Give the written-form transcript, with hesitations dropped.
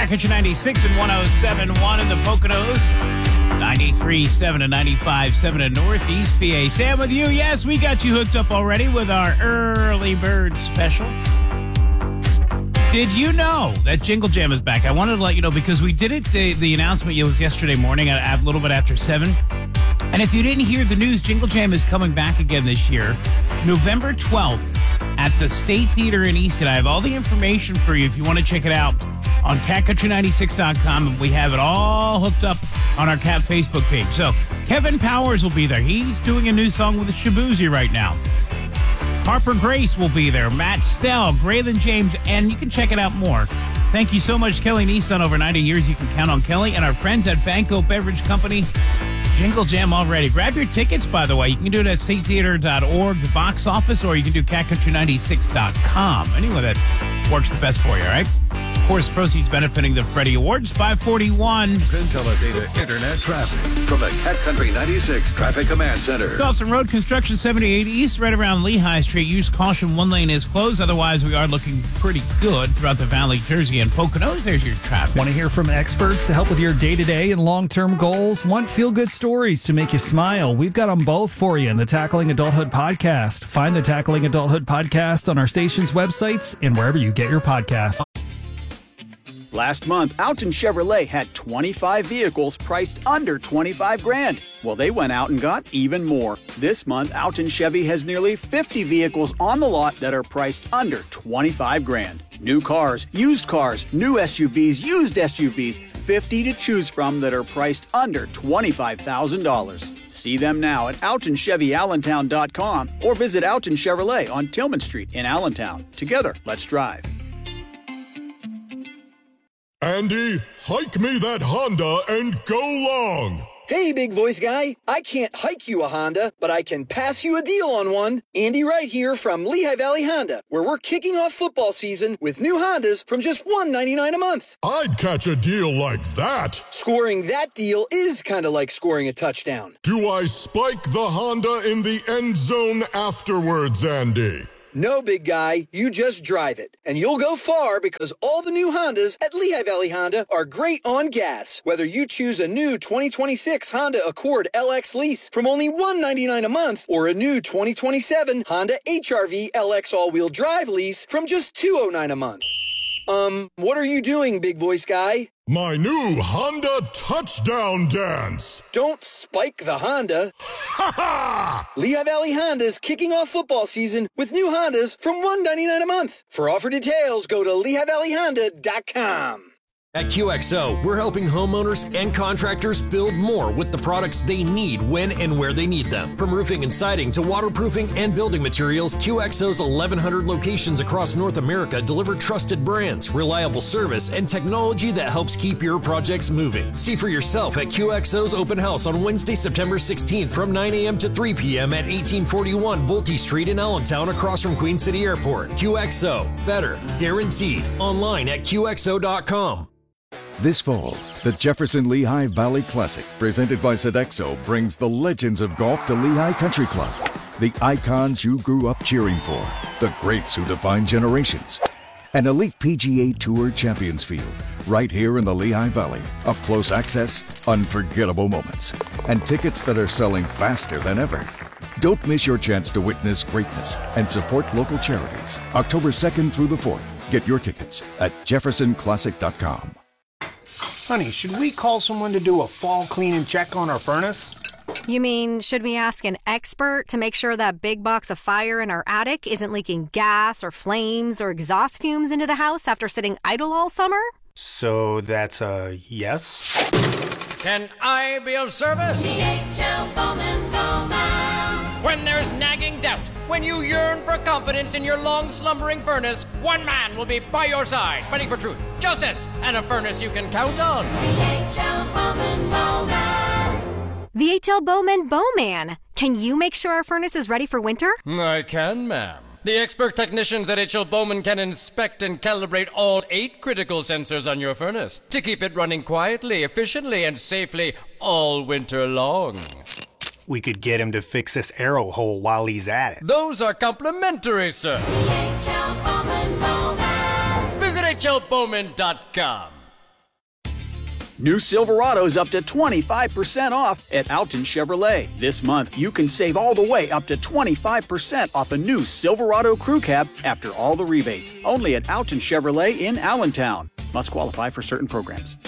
Catch 96 and 107.1 in the Poconos. 93.7 and 95.7 in Northeast PA. Sam with you. Yes, we got you hooked up already with our early bird special. Did you know that Jingle Jam is back? I wanted to let you know because we did it, the announcement was yesterday morning at a little bit after 7. And if you didn't hear the news, Jingle Jam is coming back again this year, November 12th at the State Theater in Easton. I have all the information for you if you want to check it out on catcountry96.com. And we have it all hooked up on our Cat Facebook page. So Kevin Powers will be there. He's doing a new song with Shabuzi right now. Harper Grace will be there. Matt Stell, Graylin James, and you can check it out more. Thank you so much, Kelly Nissan. Over 90 years, you can count on Kelly and our friends at Banco Beverage Company. Jingle Jam already. Grab your tickets, by the way. You can do it at statetheater.org, the box office, or you can do catcountry96.com. Anyway, that works the best for you, all right? Of course, proceeds benefiting the Freddie Awards. 541. Teledata Internet traffic from the Cat Country 96 Traffic Command Center. Dawson Road construction 78 East, right around Lehigh Street. Use caution, one lane is closed. Otherwise, we are looking pretty good throughout the Valley, Jersey, and Poconos. There's your traffic. Want to hear from experts to help with your day-to-day and long-term goals? Want feel-good stories to make you smile? We've got them both for you in the Tackling Adulthood podcast. Find the Tackling Adulthood podcast on our station's websites and wherever you get your podcasts. Last month, Alton Chevrolet had 25 vehicles priced under $25,000. Well, they went out and got even more. This month, Alton Chevy has nearly 50 vehicles on the lot that are priced under $25,000. New cars, new SUVs, used SUVs, 50 to choose from that are priced under $25,000. See them now at AltonChevyAllentown.com or visit Alton Chevrolet on Tillman Street in Allentown. Together, let's drive. Andy, hike me that Honda and go long! Hey, big voice guy. I can't hike you a Honda, but I can pass you a deal on one. Andy Wright here from Lehigh Valley Honda, where we're kicking off football season with new Hondas from just $199 a month. I'd catch a deal like that. Scoring that deal is kind of like scoring a touchdown. Do I spike the Honda in the end zone afterwards, Andy? No, big guy, you just drive it. And you'll go far because all the new Hondas at Lehigh Valley Honda are great on gas. Whether you choose a new 2026 Honda Accord LX lease from only $199 a month or a new 2027 Honda HR-V LX all-wheel drive lease from just $209 a month. What are you doing, big voice guy? My new Honda touchdown dance! Don't spike the Honda. Ha ha! Lehigh Valley Honda's kicking off football season with new Hondas from $199 a month. For offer details, go to LehighValleyHonda.com. At QXO, we're helping homeowners and contractors build more with the products they need when and where they need them. From roofing and siding to waterproofing and building materials, QXO's 1,100 locations across North America deliver trusted brands, reliable service, and technology that helps keep your projects moving. See for yourself at QXO's open house on Wednesday, September 16th from 9 a.m. to 3 p.m. at 1841 Volte Street in Allentown across from Queen City Airport. QXO, better, guaranteed. Online at QXO.com. This fall, the Jefferson Lehigh Valley Classic, presented by Sodexo, brings the legends of golf to Lehigh Country Club. The icons you grew up cheering for, the greats who define generations. An elite PGA Tour Champions Field, right here in the Lehigh Valley. Up close access, unforgettable moments, and tickets that are selling faster than ever. Don't miss your chance to witness greatness and support local charities. October 2nd through the 4th. Get your tickets at jeffersonclassic.com. Honey, should we call someone to do a fall clean and check on our furnace? You mean, should we ask an expert to make sure that big box of fire in our attic isn't leaking gas or flames or exhaust fumes into the house after sitting idle all summer? So that's a yes? Can I be of service? DHL Bowman Bowman. When there's nagging doubt, when you yearn for confidence in your long-slumbering furnace, one man will be by your side, fighting for truth, justice, and a furnace you can count on. DHL Bowman Bowman. The H.L. Bowman Bowman. Can you make sure our furnace is ready for winter? I can, ma'am. The expert technicians at H.L. Bowman can inspect and calibrate all 8 critical sensors on your furnace to keep it running quietly, efficiently, and safely all winter long. We could get him to fix this arrow hole while he's at it. Those are complimentary, sir. DHL Bowman Bowman. Visit HLBowman.com. New Silverado's up to 25% off at Alton Chevrolet. This month, you can save all the way up to 25% off a new Silverado Crew Cab after all the rebates. Only at Alton Chevrolet in Allentown. Must qualify for certain programs.